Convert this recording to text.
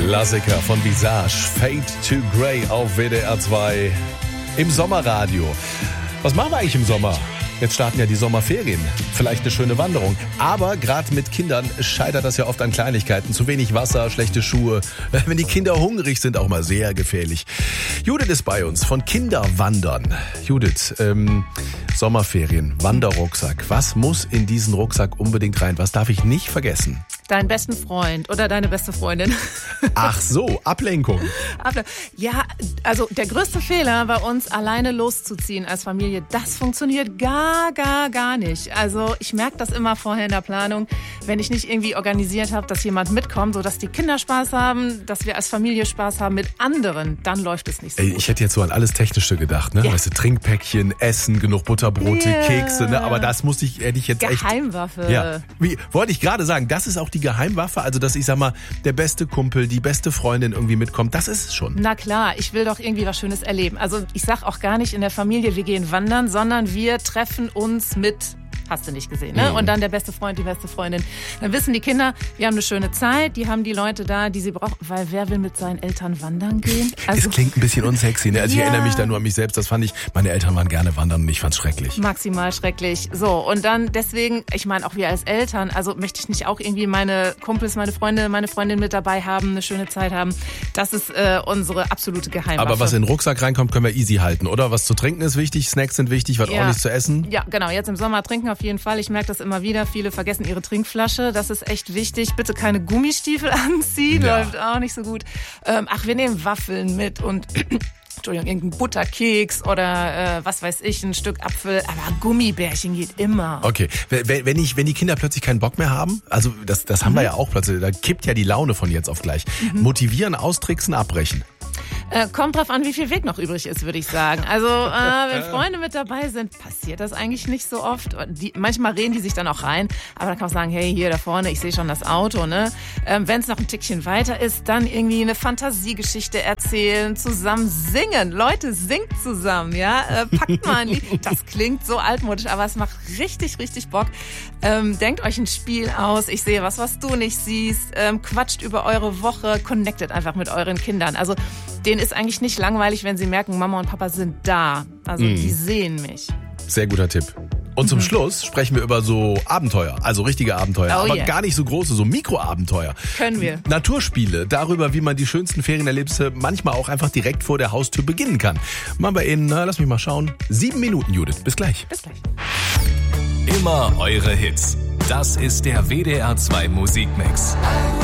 Klassiker von Visage, Fade to Grey auf WDR 2 im Sommerradio. Was machen wir eigentlich im Sommer? Jetzt starten ja die Sommerferien. Vielleicht eine schöne Wanderung. Aber gerade mit Kindern scheitert das ja oft an Kleinigkeiten. Zu wenig Wasser, schlechte Schuhe. Wenn die Kinder hungrig sind, auch mal sehr gefährlich. Judith ist bei uns von Kinderwandern. Judith, Sommerferien, Wanderrucksack. Was muss in diesen Rucksack unbedingt rein? Was darf ich nicht vergessen? Deinen besten Freund oder deine beste Freundin. Ach so, Ablenkung. Ja, also der größte Fehler bei uns, alleine loszuziehen als Familie, das funktioniert gar nicht. Also ich merke das immer vorher in der Planung, wenn ich nicht irgendwie organisiert habe, dass jemand mitkommt, sodass die Kinder Spaß haben, dass wir als Familie Spaß haben mit anderen, dann läuft es nicht so gut. Ich hätte jetzt so an alles Technische gedacht, ne? Ja. Weißt du, Trinkpäckchen, Essen, genug Butterbrote, Kekse, ne? Aber das hätte ich jetzt echt... Geheimwaffe. Ja, wollte ich gerade sagen, das ist auch die Geheimwaffe, also dass ich sag mal, der beste Kumpel, die beste Freundin irgendwie mitkommt, das ist es schon. Na klar, ich will doch irgendwie was Schönes erleben. Also ich sag auch gar nicht in der Familie, wir gehen wandern, sondern wir treffen uns mit, hast du nicht gesehen, ne? Und dann der beste Freund, die beste Freundin. Dann wissen die Kinder, wir haben eine schöne Zeit, die haben die Leute da, die sie brauchen, weil wer will mit seinen Eltern wandern gehen? Also, es klingt ein bisschen unsexy, ne? Also ich erinnere mich da nur an mich selbst, das fand ich, meine Eltern waren gerne wandern und ich fand's schrecklich. Maximal schrecklich. So, und dann deswegen, ich meine auch wir als Eltern, also möchte ich nicht auch irgendwie meine Kumpels, meine Freunde, meine Freundin mit dabei haben, eine schöne Zeit haben. Das ist unsere absolute Geheimwaffe. Aber was in den Rucksack reinkommt, können wir easy halten, oder? Was zu trinken ist wichtig, Snacks sind wichtig, was ordentlich zu essen. Ja, genau, jetzt im Sommer trinken auf jeden Fall. Ich merke das immer wieder. Viele vergessen ihre Trinkflasche. Das ist echt wichtig. Bitte keine Gummistiefel anziehen. Ja. Läuft auch nicht so gut. Wir nehmen Waffeln mit und Entschuldigung, irgendein Butterkeks oder was weiß ich, ein Stück Apfel. Aber Gummibärchen geht immer. Okay, wenn die Kinder plötzlich keinen Bock mehr haben, also das haben wir ja auch plötzlich, da kippt ja die Laune von jetzt auf gleich. Motivieren, austricksen, abbrechen. Kommt drauf an, wie viel Weg noch übrig ist, würde ich sagen. Also, wenn Freunde mit dabei sind, passiert das eigentlich nicht so oft. Manchmal reden die sich dann auch rein, aber dann kann man sagen, hey, hier da vorne, ich sehe schon das Auto, ne? Wenn es noch ein Tickchen weiter ist, dann irgendwie eine Fantasiegeschichte erzählen, zusammen singen. Leute, singt zusammen, ja? Packt mal ein Lied. Das klingt so altmodisch, aber es macht richtig, richtig Bock. Denkt euch ein Spiel aus. Ich sehe was du nicht siehst. Quatscht über eure Woche. Connectet einfach mit euren Kindern. Also, denen ist eigentlich nicht langweilig, wenn sie merken, Mama und Papa sind da. Also die sehen mich. Sehr guter Tipp. Und zum Schluss sprechen wir über so Abenteuer, also richtige Abenteuer, aber gar nicht so große, so Mikroabenteuer. Können wir. Naturspiele, darüber, wie man die schönsten Ferienerlebnisse manchmal auch einfach direkt vor der Haustür beginnen kann. Machen wir in, lass mich mal schauen, 7 Minuten, Judith. Bis gleich. Bis gleich. Immer eure Hits. Das ist der WDR 2 Musikmix.